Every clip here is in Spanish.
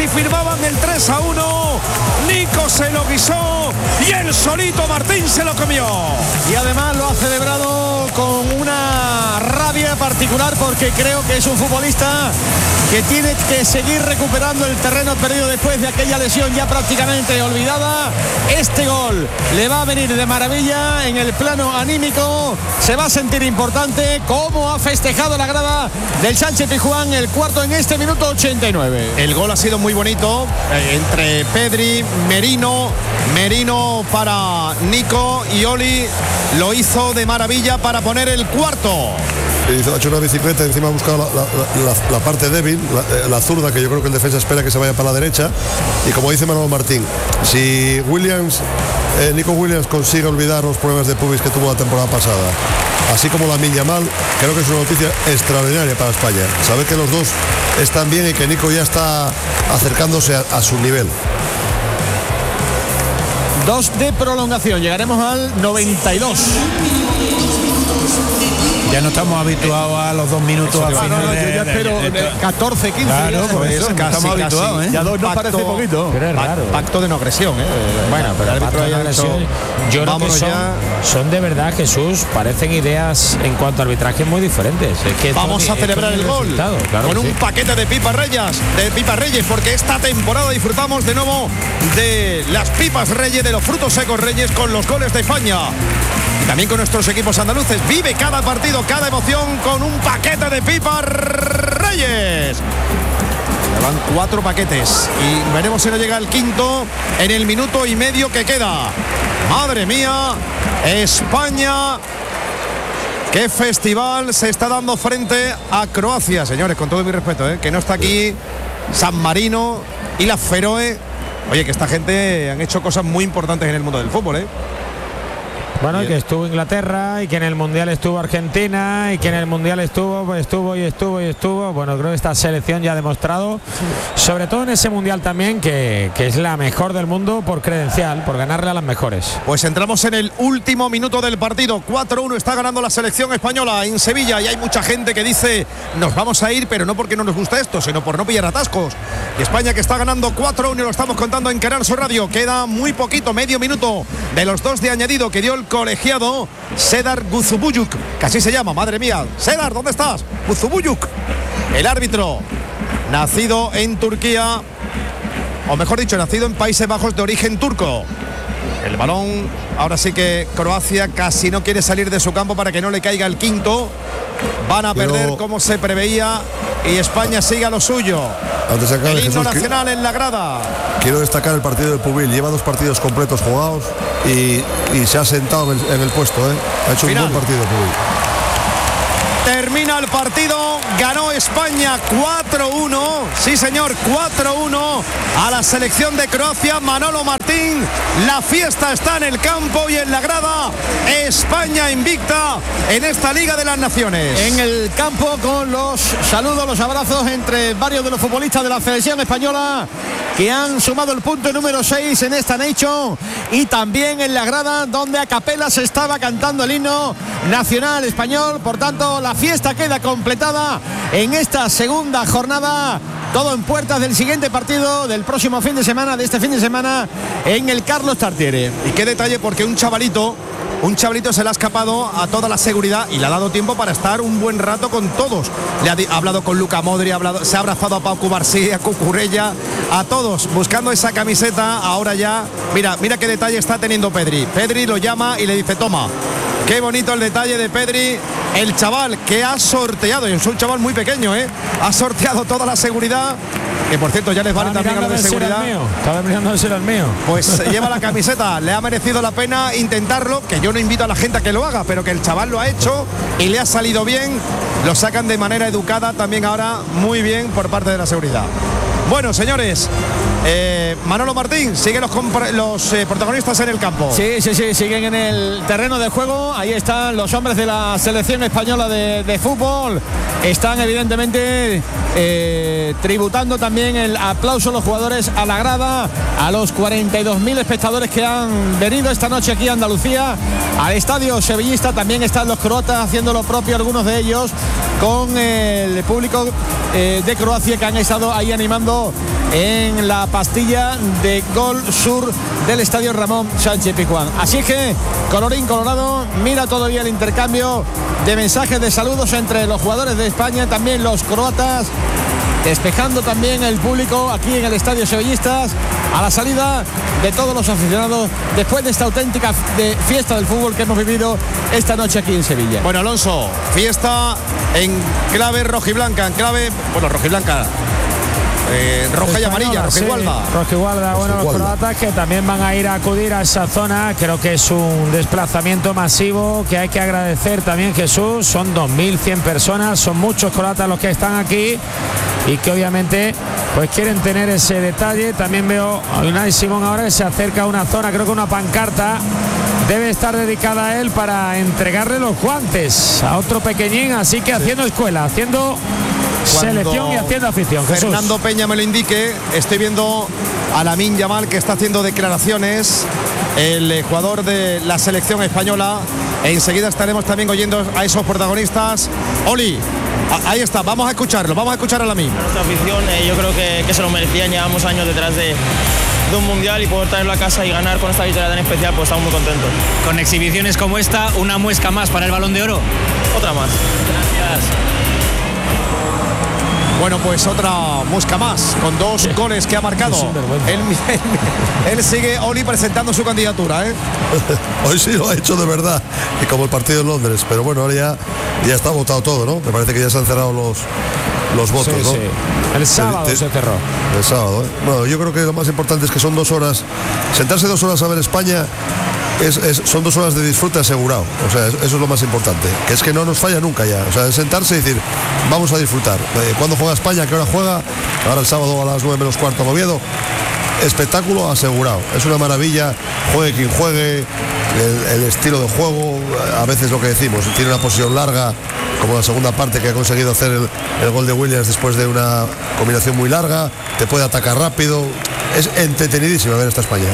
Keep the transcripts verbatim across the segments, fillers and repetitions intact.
firmaban el tres a uno. Nico se lo guisó y el solito Martín se lo comió. Y además lo ha celebrado con una rabia particular, porque creo que es un futbolista que tiene que seguir recuperando el terreno perdido después de aquella lesión ya prácticamente olvidada. Este gol le va a venir de maravilla en el plano anímico, se va a sentir importante. Cómo ha festejado la grada del Sánchez-Pizjuán el cuarto en este minuto ochenta y nueve. El gol ha sido muy bonito, eh, entre Pedri, Merino, Merino para Nico y Oli lo hizo de maravilla para poner el cuarto. Ha hecho una bicicleta, encima ha buscado la, la, la, la parte débil, la, la zurda, que yo creo que el defensa espera que se vaya para la derecha. Y como dice Manolo Martín, si Williams, eh, Nico Williams consigue olvidar los problemas de pubis que tuvo la temporada pasada, así como Lamine Yamal, creo que es una noticia extraordinaria para España. Saber que los dos están bien y que Nico ya está acercándose a, a su nivel. Dos de prolongación, llegaremos al noventa y dos. Ya no estamos habituados a los dos minutos al final. No, no, yo ya espero de, de, de, catorce, quince. Claro, pues eso, casi, estamos casi, habituados, ¿eh? Ya dos nos parece poquito. Pero es raro. Pacto de no agresión, ¿eh? Bueno, pero el pacto de no agresión, yo creo que son, son de verdad, Jesús, parecen ideas en cuanto a arbitraje muy diferentes. Es que vamos esto, a celebrar el gol claro con un sí. paquete de pipas reyes, de pipas reyes, porque esta temporada disfrutamos de nuevo de las pipas reyes, de los frutos secos reyes, con los goles de España. Y también con nuestros equipos andaluces. Vive cada partido, cada emoción con un paquete de pipas reyes. Van cuatro paquetes y veremos si no llega el quinto en el minuto y medio que queda. Madre mía, España, qué festival se está dando frente a Croacia, señores, con todo mi respeto, ¿eh? Que no está aquí San Marino y las Feroe. Oye, que esta gente han hecho cosas muy importantes en el mundo del fútbol, ¿eh? Bueno, y que estuvo Inglaterra, y que en el Mundial estuvo Argentina, y que en el Mundial estuvo, pues estuvo y estuvo y estuvo. Bueno, creo que esta selección ya ha demostrado, sobre todo en ese Mundial también, que, que es la mejor del mundo por credencial, por ganarle a las mejores. Pues entramos en el último minuto del partido. cuatro uno está ganando la selección española en Sevilla, y hay mucha gente que dice nos vamos a ir, pero no porque no nos gusta esto, sino por no pillar atascos. Y España, que está ganando cuatro uno, y lo estamos contando en Canal Sur Radio. Queda muy poquito, medio minuto de los dos de añadido que dio el colegiado Sedar Guzubuyuk, que así se llama, madre mía. Sedar, ¿dónde estás? Guzubuyuk, el árbitro, nacido en Turquía, o mejor dicho, nacido en Países Bajos de origen turco. El balón, ahora sí que Croacia casi no quiere salir de su campo para que no le caiga el quinto. Van a Pero... perder como se preveía, y España sigue a lo suyo. Antes de acabar, el himno Jesús, nacional en la grada. Quiero destacar el partido del Pubil. Lleva dos partidos completos jugados y, y se ha sentado en el, en el puesto, ¿eh? Ha hecho Final. un buen partido el Pubil. Termina el partido, ganó España cuatro uno, sí señor, cuatro uno a la selección de Croacia. Manolo Martín, la fiesta está en el campo y en la grada. España invicta en esta Liga de las Naciones. En el campo, con los saludos, los abrazos entre varios de los futbolistas de la selección española que han sumado el punto número seis en esta Nation, y también en la grada donde a capela se estaba cantando el himno nacional español. Por tanto, la fiesta queda completada en esta segunda jornada, todo en puertas del siguiente partido del próximo fin de semana, de este fin de semana, en el Carlos Tartiere. Y qué detalle, porque un chavalito Un chavalito se le ha escapado a toda la seguridad y le ha dado tiempo para estar un buen rato con todos. Le ha, ha hablado con Luka Modri, ha hablado, se ha abrazado a Pau Cubarsí, a Cucurella, a todos, buscando esa camiseta. Ahora ya, mira, mira qué detalle está teniendo Pedri. Pedri lo llama y le dice, toma. Qué bonito el detalle de Pedri, el chaval que ha sorteado, y es un chaval muy pequeño, ¿eh? Ha sorteado toda la seguridad, que por cierto ya les vale también a los de seguridad. Estaba mirando ese era el mío. Pues lleva la camiseta, le ha merecido la pena intentarlo, que yo no invito a la gente a que lo haga, pero que el chaval lo ha hecho y le ha salido bien. Lo sacan de manera educada también ahora, muy bien por parte de la seguridad. Bueno, señores, Eh, Manolo Martín, siguen los, los eh, protagonistas en el campo. Sí, sí, sí, siguen en el terreno de juego. Ahí están los hombres de la selección española de, de fútbol. Están evidentemente eh, tributando también el aplauso los jugadores a la grada, a los cuarenta y dos mil espectadores que han venido esta noche aquí a Andalucía, al estadio sevillista. También están los croatas haciendo lo propio, algunos de ellos con el público eh, de Croacia, que han estado ahí animando en la pastilla de Gol Sur del estadio Ramón Sánchez Pizjuán. Así que, colorín colorado, mira todavía el intercambio de mensajes de saludos entre los jugadores de España, también los croatas, despejando también el público aquí en el estadio sevillistas a la salida de todos los aficionados después de esta auténtica de fiesta del fútbol que hemos vivido esta noche aquí en Sevilla. Bueno, Alonso, fiesta en clave rojiblanca, en clave, bueno, rojiblanca. Eh, roja y amarilla, roja igualda. Sí, roja igualda, bueno, los croatas que también van a ir a acudir a esa zona. Creo que es un desplazamiento masivo que hay que agradecer también, Jesús. Son dos mil cien personas, son muchos croatas los que están aquí y que obviamente pues quieren tener ese detalle. También veo a Unai Simón ahora que se acerca a una zona, creo que una pancarta debe estar dedicada a él para entregarle los guantes a otro pequeñín, así que haciendo escuela, haciendo selección y haciendo afición. Fernando Jesús. Peña me lo indique, estoy viendo a Lamine Yamal que está haciendo declaraciones, el jugador de la selección española. Enseguida estaremos también oyendo a esos protagonistas. Oli, a, ahí está, vamos a escucharlo, vamos a escuchar a Lamine. Nuestra afición, eh, yo creo que, que se lo merecían, llevamos años detrás de, de un mundial y poder traerlo a casa y ganar con esta victoria tan especial, pues estamos muy contentos. Con exhibiciones como esta, una muesca más para el Balón de Oro. Otra más. Gracias. Bueno, pues otra mosca más, con dos goles que ha marcado. Él, él, él sigue, Oli, presentando su candidatura, ¿eh? Hoy sí lo ha hecho de verdad, y como el partido en Londres, pero bueno, ahora ya, ya está votado todo, ¿no? Me parece que ya se han cerrado los, los votos, sí, ¿no? Sí. El sábado el, se cerró. El sábado, ¿eh? Bueno, yo creo que lo más importante es que son dos horas, sentarse dos horas a ver España. Es, es, son dos horas de disfrute asegurado, o sea, eso, eso es lo más importante, que es que no nos falla nunca ya, o sea, es sentarse y decir, vamos a disfrutar. Eh, ¿Cuándo juega España? ¿A qué hora juega? Ahora el sábado a las nueve menos cuarto en Oviedo. Espectáculo asegurado, es una maravilla, juegue quien juegue, el, el estilo de juego, a veces lo que decimos, tiene una posición larga, como la segunda parte que ha conseguido hacer el, el gol de Williams después de una combinación muy larga, te puede atacar rápido, es entretenidísimo ver esta España.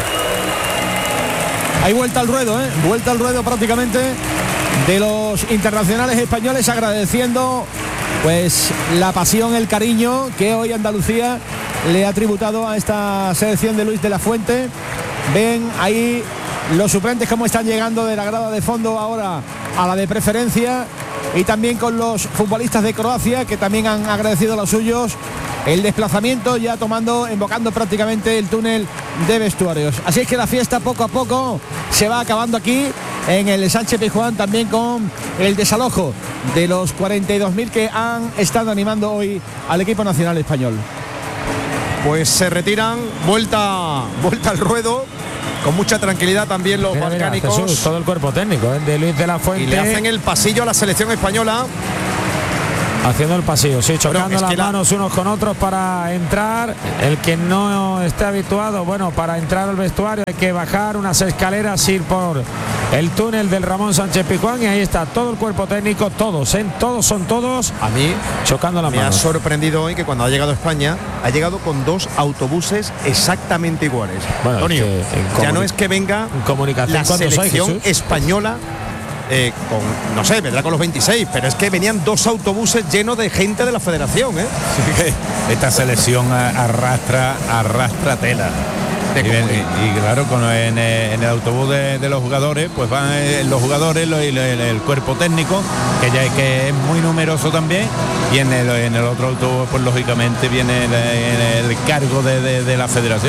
Hay vuelta al ruedo, ¿eh? Vuelta al ruedo prácticamente de los internacionales españoles, agradeciendo pues la pasión, el cariño que hoy Andalucía le ha tributado a esta selección de Luis de la Fuente. Ven ahí los suplentes cómo están llegando de la grada de fondo ahora a la de preferencia, y también con los futbolistas de Croacia que también han agradecido a los suyos el desplazamiento, ya tomando, embocando prácticamente el túnel de vestuarios. Así es que la fiesta poco a poco se va acabando aquí en el Sánchez Pizjuán, también con el desalojo de los cuarenta y dos mil que han estado animando hoy al equipo nacional español. Pues se retiran, vuelta, vuelta al ruedo, con mucha tranquilidad también los Mira, mira, balcánicos. Jesús, todo el cuerpo técnico, ¿eh? De Luis de la Fuente. Y le hacen el pasillo a la selección española. Haciendo el pasillo, sí, chocando las la... manos unos con otros para entrar. El que no esté habituado, bueno, para entrar al vestuario hay que bajar unas escaleras, ir por el túnel del Ramón Sánchez Pizjuán, y ahí está todo el cuerpo técnico, todos, ¿eh? Todos son todos. A mí chocando las me manos. ha sorprendido hoy que cuando ha llegado a España ha llegado con dos autobuses exactamente iguales. Bueno, Antonio, es que ya no es que venga comunicación, la selección hay, española. Eh, con, no sé, vendrá con los veintiséis, pero es que venían dos autobuses llenos de gente de la federación, ¿eh? Sí, que esta selección arrastra, arrastra tela. Y, y, y claro, con, en, en el autobús de, de los jugadores, pues van eh, los jugadores, lo, el, el cuerpo técnico, que ya que es muy numeroso también, y en el, en el otro autobús, pues lógicamente viene el, el, el cargo de, de, de la federación.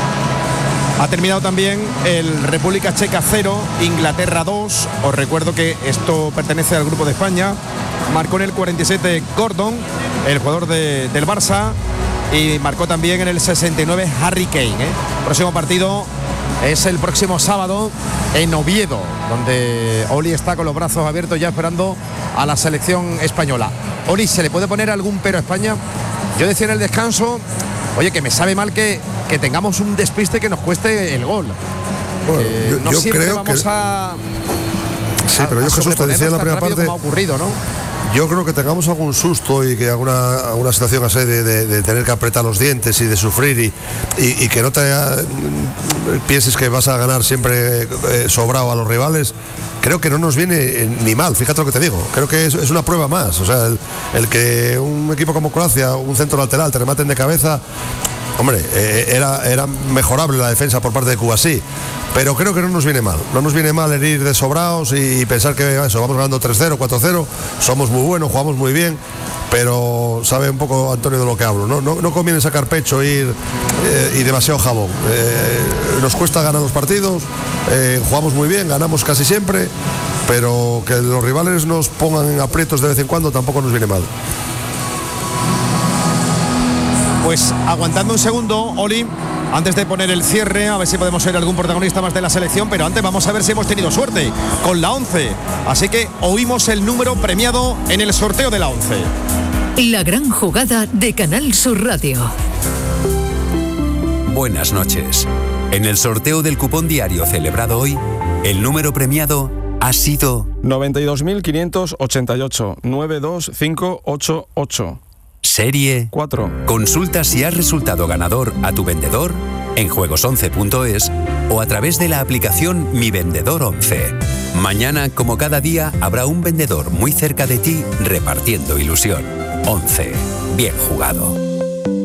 Ha terminado también el República Checa cero, Inglaterra dos. Os recuerdo que esto pertenece al grupo de España. Marcó en el cuarenta y siete Gordon, el jugador de, del Barça, y marcó también en el sesenta y nueve Harry Kane, ¿eh? Próximo partido es el próximo sábado en Oviedo, donde Oli está con los brazos abiertos ya esperando a la selección española. Oli, ¿se le puede poner algún pero a España? Yo decía en el descanso, oye, que me sabe mal que que tengamos un despiste que nos cueste el gol. Bueno, eh, yo, no yo siempre creo vamos que... a... Sí, pero yo, Jesús, te decía en la primera parte, como ha ocurrido, ¿no? Yo creo que tengamos algún susto y que alguna, alguna situación así de, de, de tener que apretar los dientes y de sufrir y, y, y que no te eh, pienses que vas a ganar siempre eh, sobrado a los rivales. Creo que no nos viene eh, ni mal, fíjate lo que te digo. Creo que es, es una prueba más. O sea, el, el que un equipo como Croacia, un centro lateral, te rematen de cabeza. Hombre, eh, era, era mejorable la defensa por parte de Cuba, sí, pero creo que no nos viene mal. No nos viene mal el ir de sobraos y pensar que eso, vamos ganando tres cero, cuatro cero, somos muy buenos, jugamos muy bien, pero sabe un poco Antonio de lo que hablo. No, no, no conviene sacar pecho, ir eh, y demasiado jabón. Eh, nos cuesta ganar los partidos, eh, jugamos muy bien, ganamos casi siempre, pero que los rivales nos pongan en aprietos de vez en cuando tampoco nos viene mal. Pues aguantando un segundo, Oli, antes de poner el cierre, a ver si podemos ser algún protagonista más de la selección, pero antes vamos a ver si hemos tenido suerte con la once. Así que oímos el número premiado en el sorteo de la once. La gran jugada de Canal Sur Radio. Buenas noches. En el sorteo del cupón diario celebrado hoy, el número premiado ha sido noventa y dos mil quinientos ochenta y ocho, nueve dos cinco ocho ocho. Serie cuatro. Consulta si has resultado ganador a tu vendedor en juegos once punto es o a través de la aplicación Mi Vendedor once. Mañana, como cada día, habrá un vendedor muy cerca de ti repartiendo ilusión. once. Bien jugado.